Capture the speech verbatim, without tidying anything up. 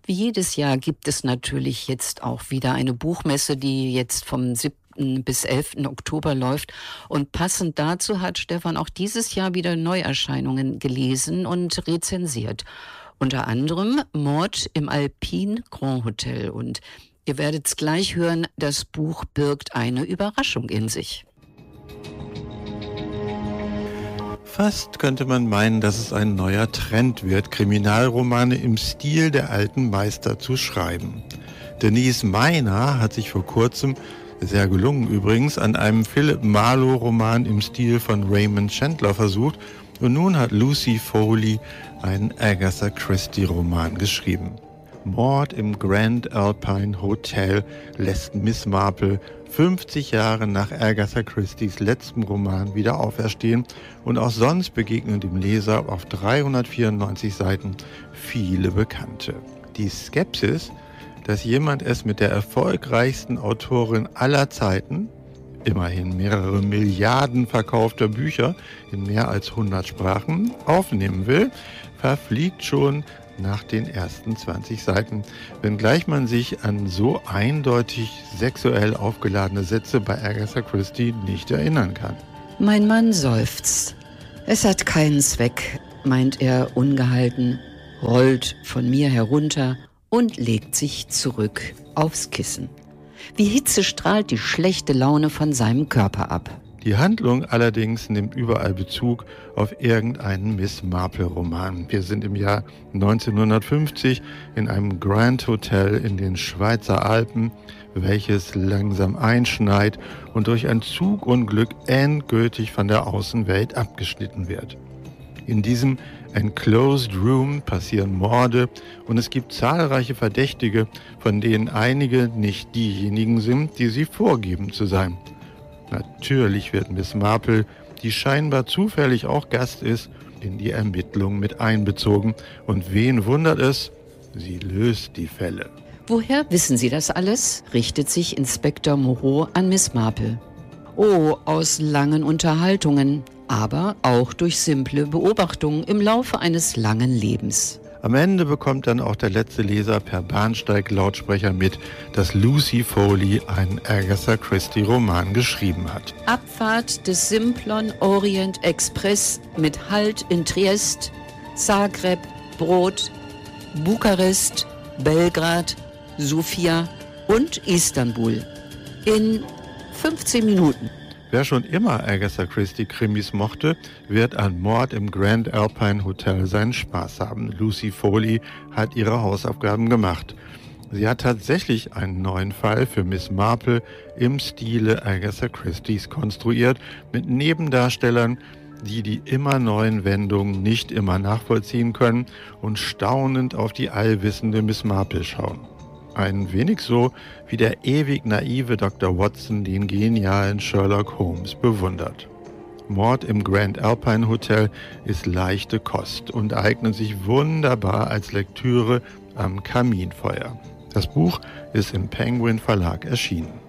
Wie jedes Jahr gibt es natürlich jetzt auch wieder eine Buchmesse, die jetzt vom siebten bis elften Oktober läuft. Und passend dazu hat Stefan auch dieses Jahr wieder Neuerscheinungen gelesen und rezensiert. Unter anderem Mord im Alpine Grand Hotel. Und ihr werdet es gleich hören, das Buch birgt eine Überraschung in sich. Fast könnte man meinen, dass es ein neuer Trend wird, Kriminalromane im Stil der alten Meister zu schreiben. Denise Meiner hat sich vor kurzem, sehr gelungen übrigens, an einem Philip Marlowe-Roman im Stil von Raymond Chandler versucht und nun hat Lucy Foley einen Agatha Christie-Roman geschrieben. Mord im Grand Alpine Hotel lässt Miss Marple fünfzig Jahre nach Agatha Christies letztem Roman wieder auferstehen und auch sonst begegnen dem Leser auf dreihundertvierundneunzig Seiten viele Bekannte. Die Skepsis, dass jemand es mit der erfolgreichsten Autorin aller Zeiten, immerhin mehrere Milliarden verkaufter Bücher in mehr als hundert Sprachen, aufnehmen will, verfliegt schon nach den ersten zwanzig Seiten, wenngleich man sich an so eindeutig sexuell aufgeladene Sätze bei Agatha Christie nicht erinnern kann. Mein Mann seufzt. Es hat keinen Zweck, meint er ungehalten, rollt von mir herunter und legt sich zurück aufs Kissen. Wie Hitze strahlt die schlechte Laune von seinem Körper ab. Die Handlung allerdings nimmt überall Bezug auf irgendeinen Miss Marple-Roman. Wir sind im Jahr neunzehnhundertfünfzig in einem Grand Hotel in den Schweizer Alpen, welches langsam einschneit und durch ein Zugunglück endgültig von der Außenwelt abgeschnitten wird. In diesem Enclosed Room passieren Morde und es gibt zahlreiche Verdächtige, von denen einige nicht diejenigen sind, die sie vorgeben zu sein. Natürlich wird Miss Marple, die scheinbar zufällig auch Gast ist, in die Ermittlungen mit einbezogen. Und wen wundert es? Sie löst die Fälle. Woher wissen Sie das alles? Richtet sich Inspektor Moreau an Miss Marple. Oh, aus langen Unterhaltungen, aber auch durch simple Beobachtungen im Laufe eines langen Lebens. Am Ende bekommt dann auch der letzte Leser per Bahnsteig-Lautsprecher mit, dass Lucy Foley einen Agatha Christie-Roman geschrieben hat. Abfahrt des Simplon Orient Express mit Halt in Triest, Zagreb, Brod, Bukarest, Belgrad, Sofia und Istanbul. In fünfzehn Minuten. Wer schon immer Agatha Christie-Krimis mochte, wird an Mord im Grand Alpine Hotel seinen Spaß haben. Lucy Foley hat ihre Hausaufgaben gemacht. Sie hat tatsächlich einen neuen Fall für Miss Marple im Stile Agatha Christies konstruiert, mit Nebendarstellern, die die immer neuen Wendungen nicht immer nachvollziehen können und staunend auf die allwissende Miss Marple schauen. Ein wenig so, wie der ewig naive Doktor Watson den genialen Sherlock Holmes bewundert. Mord im Grand Alpine Hotel ist leichte Kost und eignet sich wunderbar als Lektüre am Kaminfeuer. Das Buch ist im Penguin Verlag erschienen.